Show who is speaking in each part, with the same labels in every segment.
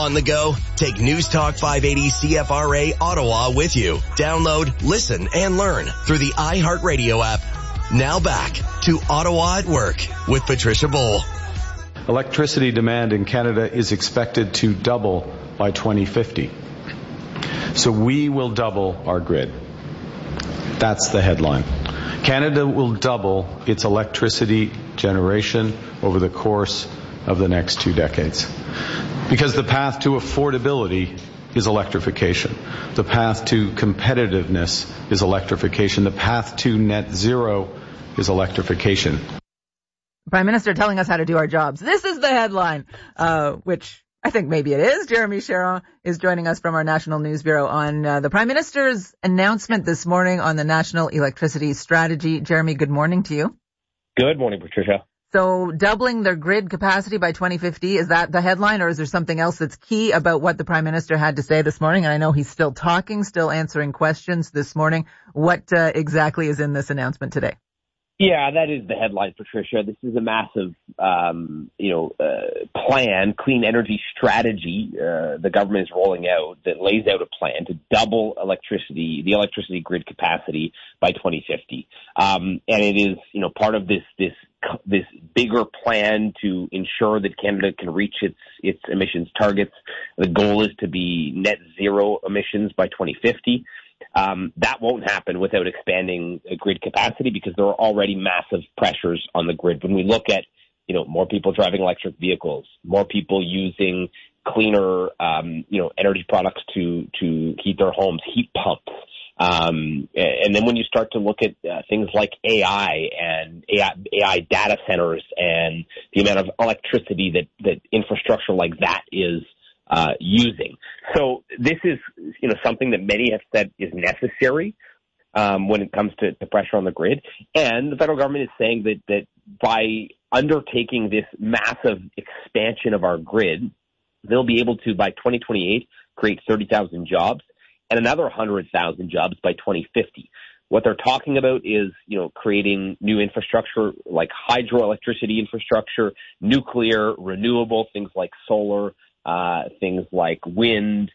Speaker 1: On the go? Take News Talk 580 CFRA Ottawa with you. Download, listen, and learn through the iHeartRadio app. Now back to Ottawa at Work with Patricia Bowl.
Speaker 2: Electricity demand in Canada is expected to double by 2050. So we will double our grid. That's the headline. Canada will double its electricity generation over the course of the next 2 decades. Because the path to affordability is electrification. The path to competitiveness is electrification. The path to net zero is electrification.
Speaker 3: Prime Minister telling us how to do our jobs. This is the headline, which I think maybe it is. Jeremy Sharon is joining us from our National News Bureau on the Prime Minister's announcement this morning on the National Electricity Strategy. Jeremy, good morning to you.
Speaker 4: Good morning, Patricia.
Speaker 3: So doubling their grid capacity by 2050, is that the headline, or is there something else that's key about what the Prime Minister had to say this morning? And I know he's still talking, still answering questions this morning. What exactly is in this announcement today?
Speaker 4: Yeah, that is the headline, Patricia. This is a massive, plan, clean energy strategy the government is rolling out that lays out a plan to double the electricity grid capacity by 2050. And it is, part of this bigger plan to ensure that Canada can reach its emissions targets. The goal is to be net zero emissions by 2050. That won't happen without expanding grid capacity because there are already massive pressures on the grid. When we look at, more people driving electric vehicles, more people using cleaner, energy products to heat their homes, heat pumps. And then when you start to look at things like AI and AI data centers and the amount of electricity that infrastructure like that is using. So this is, something that many have said is necessary when it comes to pressure on the grid. And the federal government is saying that by undertaking this massive expansion of our grid, they'll be able to, by 2028, create 30,000 jobs and another 100,000 jobs by 2050. What they're talking about is, creating new infrastructure like hydroelectricity infrastructure, nuclear, renewable, things like solar, things like wind,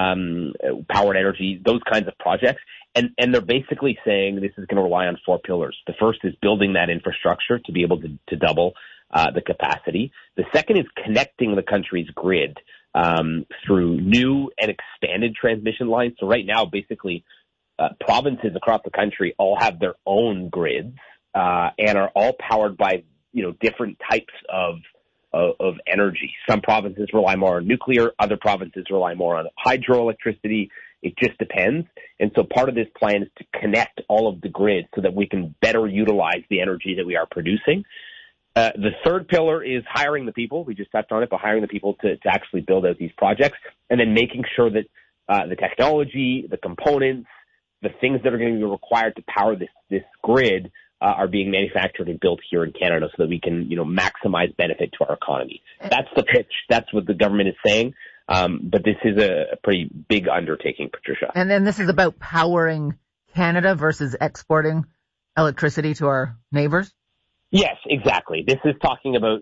Speaker 4: powered energy, those kinds of projects. And they're basically saying this is going to rely on 4 pillars. The first is building that infrastructure to be able to double the capacity. The second is connecting the country's grid through new and expanded transmission lines. So right now, basically, provinces across the country all have their own grids and are all powered by, different types of energy. Some provinces rely more on nuclear, other provinces rely more on hydroelectricity. It just depends. And so part of this plan is to connect all of the grids so that we can better utilize the energy that we are producing. The third pillar is hiring the people. We just touched on it, but hiring the people to actually build out these projects, and then making sure that the technology, the components, the things that are going to be required to power this grid are being manufactured and built here in Canada so that we can, maximize benefit to our economy. That's the pitch. That's what the government is saying. But this is a pretty big undertaking, Patricia.
Speaker 3: And then this is about powering Canada versus exporting electricity to our neighbors?
Speaker 4: Yes, exactly. This is talking about,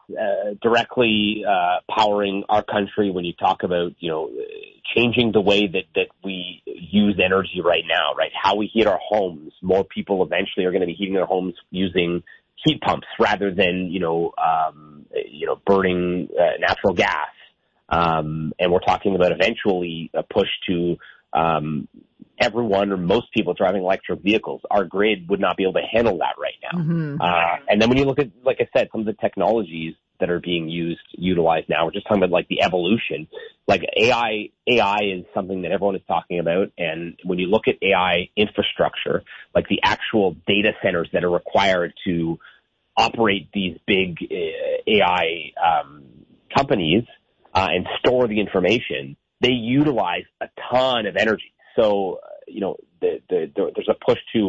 Speaker 4: directly powering our country when you talk about, changing the way that we use energy right now, right? How we heat our homes. More people eventually are going to be heating their homes using heat pumps rather than, burning natural gas. And we're talking about eventually a push to everyone or most people driving electric vehicles. Our grid would not be able to handle that right now.
Speaker 3: Mm-hmm.
Speaker 4: And then when you look at, like I said, some of the technologies that are being utilized now, we're just talking about like the evolution. Like AI is something that everyone is talking about. And when you look at AI infrastructure, like the actual data centers that are required to operate these big AI companies and store the information, they utilize a ton of energy. So, there's a push to